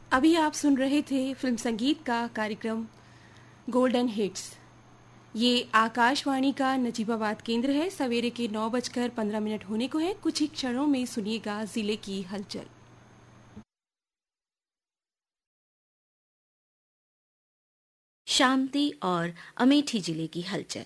अभी आप सुन रहे थे फिल्म संगीत का कार्यक्रम गोल्डन हिट्स। ये आकाशवाणी का नजीबाबाद केंद्र है। सवेरे के 9:15 होने को है। कुछ ही क्षणों में सुनिएगा जिले की हलचल। शामली और अमेठी जिले की हलचल।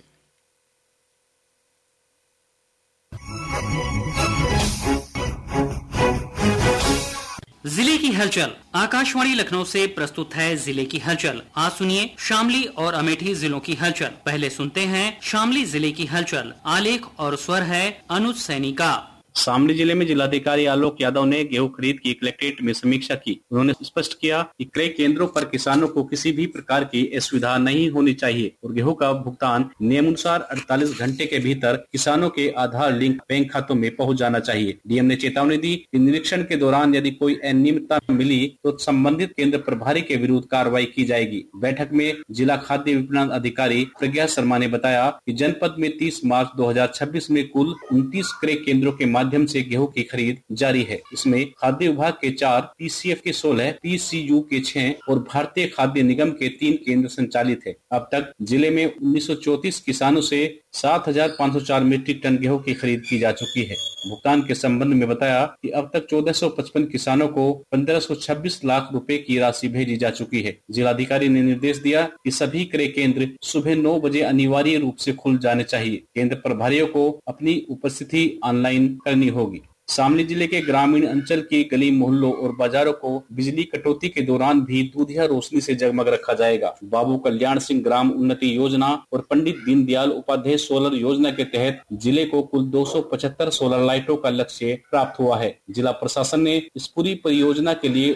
जिले की हलचल आकाशवाणी लखनऊ से प्रस्तुत है। जिले की हलचल आज सुनिए शामली और अमेठी जिलों की हलचल। पहले सुनते हैं शामली जिले की हलचल। आलेख और स्वर है अनुज सैनी का। शामली जिले में जिलाधिकारी आलोक यादव ने गेहूं खरीद की कलेक्ट्रेट में समीक्षा की। उन्होंने स्पष्ट किया कि क्रय केंद्रों पर किसानों को किसी भी प्रकार की असुविधा नहीं होनी चाहिए और गेहूं का भुगतान नियमानुसार 48 घंटे के भीतर किसानों के आधार लिंक बैंक खातों में पहुंच जाना चाहिए। डीएम ने चेतावनी दी कि निरीक्षण के दौरान यदि कोई अनियमितता मिली तो संबंधित केंद्र प्रभारी के विरुद्ध कार्रवाई की जाएगी। बैठक में जिला खाद्य विपणन अधिकारी प्रज्ञा शर्मा ने बताया कि जनपद में 30 मार्च 2026 में कुल 29 क्रय केंद्रों के माध्यम से गेहूं की खरीद जारी है। इसमें खाद्य विभाग के 4, पीसीएफ के 16, पीसीयू के 6 और भारतीय खाद्य निगम के 3 केंद्र संचालित है। अब तक जिले में 1934 किसानों से 7,504 मीट्रिक टन गेहूं की खरीद की जा चुकी है। भुगतान के संबंध में बताया कि अब तक 1455 किसानों को 1526 लाख रुपए की राशि भेजी जा चुकी है। जिलाधिकारी ने निर्देश दिया कि सभी क्रय केंद्र सुबह 9 बजे अनिवार्य रूप से खुल जाने चाहिए। केंद्र प्रभारियों को अपनी उपस्थिति ऑनलाइन करनी होगी। शामली जिले के ग्रामीण अंचल की गली मोहल्लों और बाजारों को बिजली कटौती के दौरान भी दूधिया रोशनी से जगमग रखा जाएगा। बाबू कल्याण सिंह ग्राम उन्नति योजना और पंडित दीनदयाल उपाध्याय सोलर योजना के तहत जिले को कुल 275 सोलर लाइटों का लक्ष्य प्राप्त हुआ है। जिला प्रशासन ने इस पूरी परियोजना के लिए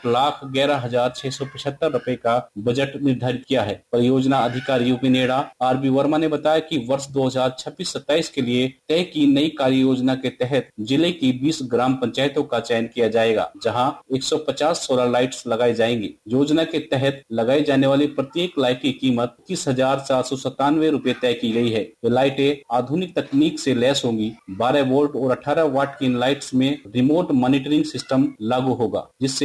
59,11,675 रुपए का बजट निर्धारित किया है। परियोजना अधिकारी यूपी नेड़ा आरबी वर्मा ने बताया कि वर्ष 2026-27 के लिए तय की नई कार्य योजना के तहत जिले की 20 ग्राम पंचायतों का चयन किया जाएगा, जहां 150 सोलर लाइट्स लगाई जाएंगी। योजना के तहत लगाई जाने वाली प्रत्येक लाइट की कीमत 21,497 रुपए तय की गई है। ये लाइटें आधुनिक तकनीक से लैस होंगी। 12 वोल्ट और 18 वाट की इन लाइट्स में रिमोट मॉनिटरिंग सिस्टम लागू होगा, जिससे